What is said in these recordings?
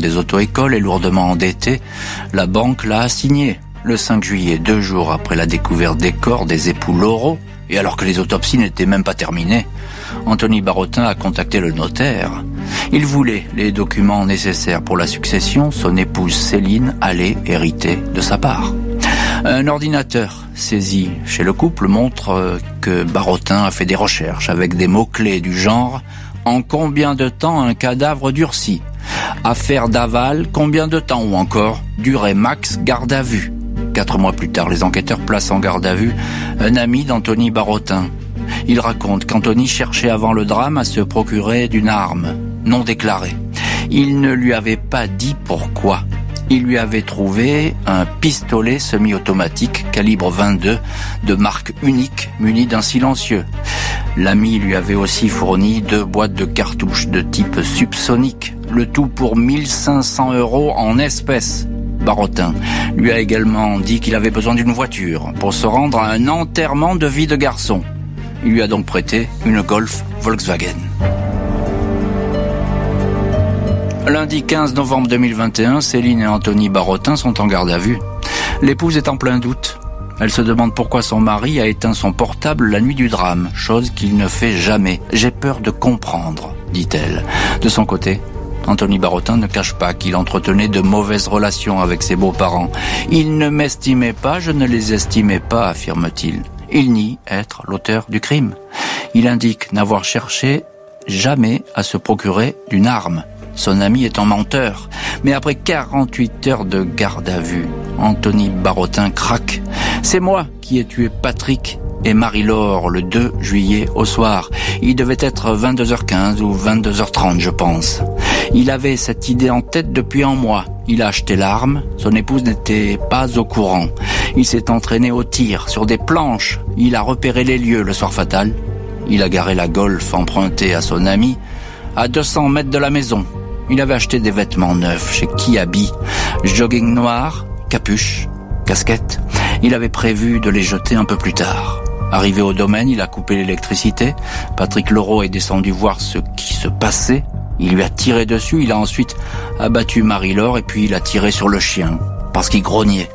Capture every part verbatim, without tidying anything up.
des auto-écoles et lourdement endetté, la banque l'a assigné le cinq juillet, deux jours après la découverte des corps des époux Laureau, et alors que les autopsies n'étaient même pas terminées. Anthony Barotin a contacté le notaire. Il voulait les documents nécessaires pour la succession. Son épouse Céline allait hériter de sa part. Un ordinateur saisi chez le couple montre que Barotin a fait des recherches avec des mots-clés du genre « En combien de temps un cadavre durcit ?»« Affaire d'aval, combien de temps ?» ou encore « Durée max, garde à vue ?» Quatre mois plus tard, les enquêteurs placent en garde à vue un ami d'Anthony Barotin. Il raconte qu'Anthony cherchait avant le drame à se procurer d'une arme non déclarée. Il ne lui avait pas dit pourquoi. Il lui avait trouvé un pistolet semi-automatique calibre vingt-deux de marque unique muni d'un silencieux. L'ami lui avait aussi fourni deux boîtes de cartouches de type subsonique, le tout pour mille cinq cents euros en espèces. Barotin lui a également dit qu'il avait besoin d'une voiture pour se rendre à un enterrement de vie de garçon. Il lui a donc prêté une Golf Volkswagen. Lundi quinze novembre deux mille vingt et un, Céline et Anthony Barotin sont en garde à vue. L'épouse est en plein doute. Elle se demande pourquoi son mari a éteint son portable la nuit du drame, chose qu'il ne fait jamais. « J'ai peur de comprendre », dit-elle. De son côté, Anthony Barotin ne cache pas qu'il entretenait de mauvaises relations avec ses beaux-parents. « Il ne m'estimait pas, je ne les estimais pas », affirme-t-il. Il nie être l'auteur du crime. Il indique n'avoir cherché jamais à se procurer d'une arme. Son ami est un menteur. Mais après quarante-huit heures de garde à vue, Anthony Barotin craque. « C'est moi qui ai tué Patrick et Marie-Laure le deux juillet au soir. Il devait être vingt-deux heures quinze ou vingt-deux heures trente, je pense. Il avait cette idée en tête depuis un mois. Il a acheté l'arme. Son épouse n'était pas au courant. Il s'est entraîné au tir sur des planches. Il a repéré les lieux le soir fatal. Il a garé la Golf empruntée à son ami à deux cents mètres de la maison. Il avait acheté des vêtements neufs chez Kiabi, jogging noir, capuche, casquette. Il avait prévu de les jeter un peu plus tard. Arrivé au domaine, il a coupé l'électricité. Patrick Laureau est descendu voir ce qui se passait. Il lui a tiré dessus. Il a ensuite abattu Marie-Laure et puis il a tiré sur le chien parce qu'il grognait.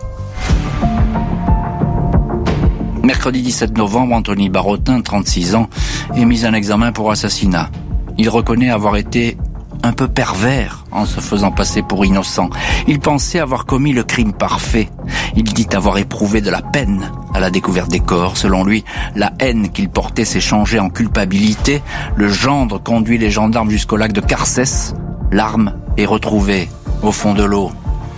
Mercredi dix-sept novembre, Anthony Barotin, trente-six ans, est mis en examen pour assassinat. Il reconnaît avoir été un peu pervers en se faisant passer pour innocent. Il pensait avoir commis le crime parfait. Il dit avoir éprouvé de la peine à la découverte des corps. Selon lui, la haine qu'il portait s'est changée en culpabilité. Le gendre conduit les gendarmes jusqu'au lac de Carcès. L'arme est retrouvée au fond de l'eau.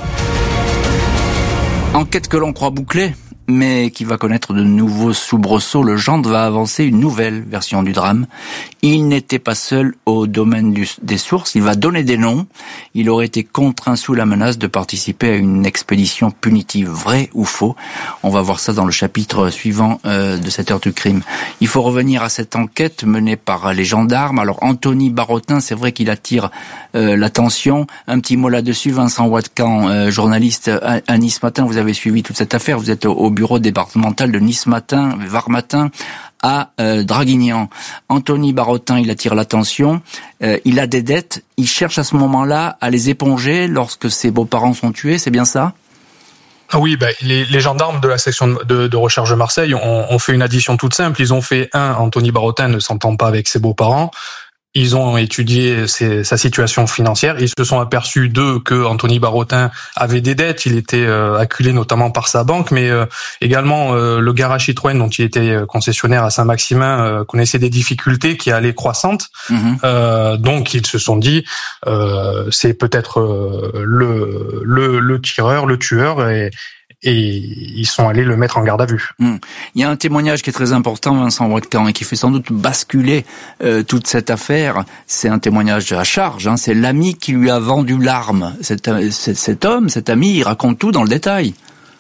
Enquête que l'on croit bouclée, mais qui va connaître de nouveaux soubresauts. Le gendre va avancer une nouvelle version du drame. Il n'était pas seul au domaine du, des sources, il va donner des noms. Il aurait été contraint sous la menace de participer à une expédition punitive, vrai ou faux. On va voir ça dans le chapitre suivant euh, de cette heure du crime. Il faut revenir à cette enquête menée par les gendarmes. Alors Anthony Barotin, c'est vrai qu'il attire euh, l'attention. Un petit mot là-dessus, Vincent Watkan, euh, journaliste à, à Nice Matin, vous avez suivi toute cette affaire, vous êtes au, au bureau départemental de Nice Matin, Var Matin, à euh, Draguignan. Anthony Barotin, il attire l'attention, euh, il a des dettes, il cherche à ce moment-là à les éponger lorsque ses beaux-parents sont tués, c'est bien ça ? Ah oui, bah, les, les gendarmes de la section de, de recherche de Marseille ont, ont fait une addition toute simple. Ils ont fait un, Anthony Barotin ne s'entend pas avec ses beaux-parents. Ils ont étudié ses, sa situation financière. Ils se sont aperçus, d'eux, que Anthony Barotin avait des dettes. Il était euh, acculé notamment par sa banque, mais euh, également euh, le garage Citroën, dont il était concessionnaire à Saint-Maximin, euh, connaissait des difficultés qui allaient croissantes. Mmh. Euh, donc ils se sont dit, euh, c'est peut-être euh, le, le, le tireur, le tueur, et et ils sont allés le mettre en garde à vue. Mmh. Il y a un témoignage qui est très important, Vincent Watkan, et qui fait sans doute basculer euh, toute cette affaire. C'est un témoignage à charge, hein. C'est l'ami qui lui a vendu l'arme. Cet, cet, cet homme, cet ami, il raconte tout dans le détail.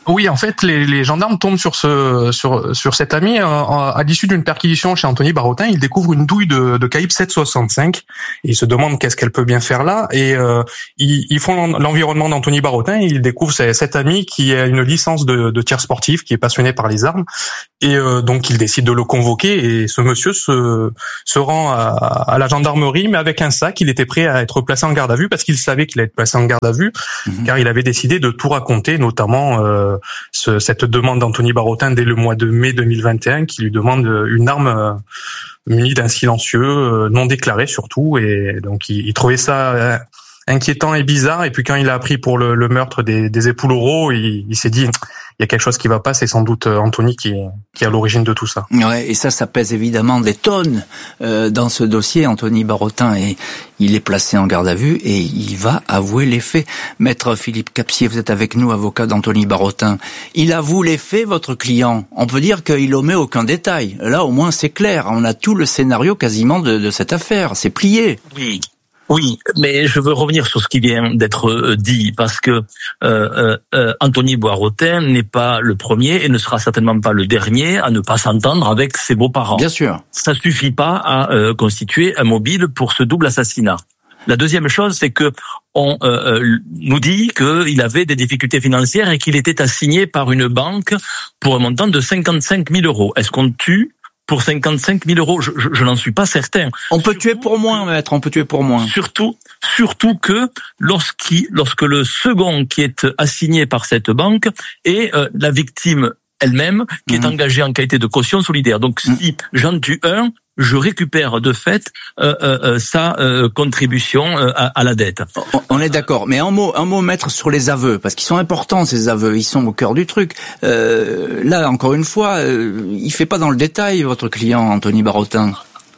Oui, en fait, les, les gendarmes tombent sur ce sur sur cet ami euh, à l'issue d'une perquisition chez Anthony Barotin. Ils découvrent une douille de, de calibre sept soixante-cinq. Et ils se demandent qu'est-ce qu'elle peut bien faire là. Et euh, ils, ils font l'environnement d'Anthony Barotin. Et ils découvrent cet ami qui a une licence de, de tir sportif, qui est passionné par les armes. Et euh, donc ils décident de le convoquer. Et ce monsieur se se rend à, à la gendarmerie, mais avec un sac. Il était prêt à être placé en garde à vue parce qu'il savait qu'il allait être placé en garde à vue, mmh. car il avait décidé de tout raconter, notamment euh, Ce, cette demande d'Anthony Barotin dès le mois de mai deux mille vingt et un, qui lui demande une arme euh, munie d'un silencieux euh, non déclaré surtout, et donc il, il trouvait ça euh, inquiétant et bizarre. Et puis quand il a appris pour le, le meurtre des, des époux Laureau, il, il s'est dit il y a quelque chose qui va pas, c'est sans doute Anthony qui, qui est à l'origine de tout ça. Ouais, et ça, ça pèse évidemment des tonnes euh, dans ce dossier. Anthony Barotin, et il est placé en garde à vue et il va avouer les faits. Maître Philippe Capsier, vous êtes avec nous, avocat d'Anthony Barotin. Il avoue les faits, votre client. On peut dire qu'il omet aucun détail. Là, au moins, c'est clair. On a tout le scénario quasiment de, de cette affaire. C'est plié. Oui. Oui, mais je veux revenir sur ce qui vient d'être dit, parce que euh, euh, Anthony Barotin n'est pas le premier et ne sera certainement pas le dernier à ne pas s'entendre avec ses beaux-parents. Bien sûr. Ça suffit pas à euh, constituer un mobile pour ce double assassinat. La deuxième chose, c'est que on euh, nous dit qu'il avait des difficultés financières et qu'il était assigné par une banque pour un montant de cinquante-cinq mille euros. Est-ce qu'on tue pour cinquante-cinq mille euros? Je, je, je n'en suis pas certain. On peut surtout, tuer pour moins, maître, on peut tuer pour moins. Surtout, surtout que lorsqu'il, lorsque le second qui est assigné par cette banque est euh, la victime elle-même, qui mmh. est engagée en qualité de caution solidaire. Donc mmh. si j'en tue un, je récupère de fait euh, euh, sa euh, contribution euh, à, à la dette. On est d'accord, mais un mot, un mot, maître, sur les aveux, parce qu'ils sont importants, ces aveux, ils sont au cœur du truc. Euh, là, encore une fois, euh, il fait pas dans le détail, votre client, Anthony Barotin.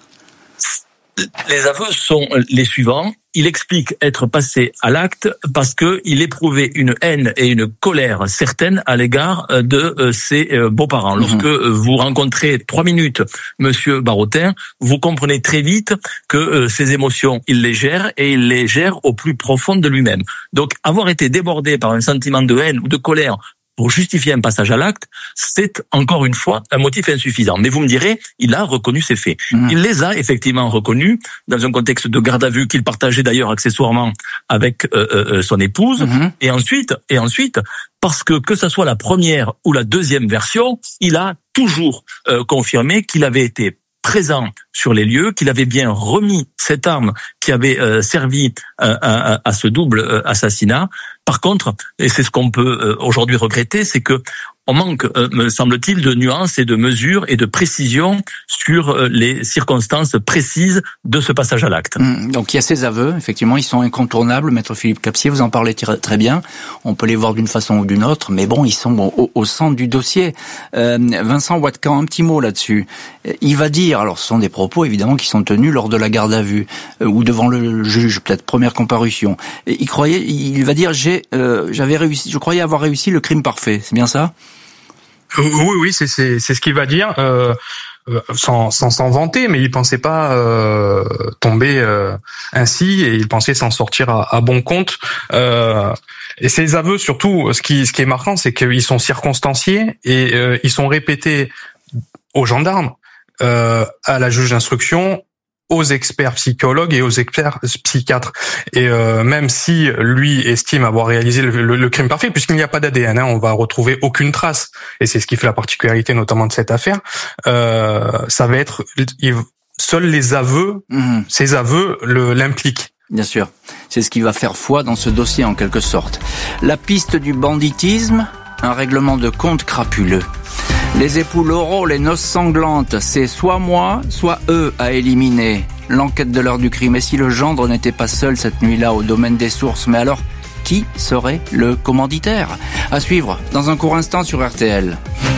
Les aveux sont les suivants. Il explique être passé à l'acte parce que il éprouvait une haine et une colère certaine à l'égard de ses beaux-parents. Lorsque mmh. vous rencontrez trois minutes Monsieur Barotin, vous comprenez très vite que ses émotions, il les gère et il les gère au plus profond de lui-même. Donc, avoir été débordé par un sentiment de haine ou de colère pour justifier un passage à l'acte, c'est encore une fois un motif insuffisant. Mais vous me direz, il a reconnu ses faits. Mmh. Il les a effectivement reconnus dans un contexte de garde à vue qu'il partageait d'ailleurs accessoirement avec euh, euh, son épouse. Mmh. Et ensuite, et ensuite, parce que que ça soit la première ou la deuxième version, il a toujours euh, confirmé qu'il avait été présent sur les lieux, qu'il avait bien remis cette arme qui avait euh, servi euh, à, à ce double euh, assassinat. Par contre, et c'est ce qu'on peut euh, aujourd'hui regretter, c'est que on manque, euh, me semble-t-il, de nuances et de mesures et de précisions sur euh, les circonstances précises de ce passage à l'acte. Mmh, donc il y a ces aveux, effectivement, ils sont incontournables. Maître Philippe Capsier, vous en parlez très bien. On peut les voir d'une façon ou d'une autre, mais bon, ils sont au, au centre du dossier. Euh, Vincent Watkan, un petit mot là-dessus. Il va dire, alors ce sont des propos évidemment qui sont tenus lors de la garde à vue euh, ou devant le juge, peut-être première comparution. Et il croyait, il va dire, j'ai, euh, j'avais réussi, je croyais avoir réussi le crime parfait. C'est bien ça? Oui, oui, c'est c'est c'est ce qu'il va dire, euh, sans sans s'en vanter, mais il pensait pas euh, tomber euh, ainsi, et il pensait s'en sortir à, à bon compte. Euh, et ses aveux, surtout, ce qui ce qui est marquant, c'est qu'ils sont circonstanciés et euh, ils sont répétés aux gendarmes, euh, à la juge d'instruction, aux experts psychologues et aux experts psychiatres. Et euh, même si lui estime avoir réalisé le, le, le crime parfait, puisqu'il n'y a pas d'A D N, hein, on va retrouver aucune trace, et c'est ce qui fait la particularité notamment de cette affaire, euh, ça va être... Il, seuls les aveux, mmh. ces aveux le, l'impliquent. Bien sûr, c'est ce qui va faire foi dans ce dossier en quelque sorte. La piste du banditisme, un règlement de compte crapuleux. Les époux Laureau, les noces sanglantes, c'est soit moi, soit eux à éliminer. L'enquête de l'heure du crime. Et si le gendre n'était pas seul cette nuit-là au domaine des sources, mais alors, qui serait le commanditaire? À suivre dans un court instant sur R T L.